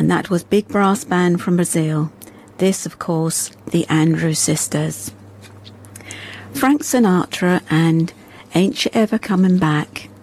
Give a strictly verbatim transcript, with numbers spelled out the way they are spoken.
And that was big brass band from Brazil. This, of course, the Andrews Sisters. Frank Sinatra and Ain't You Ever Coming Back.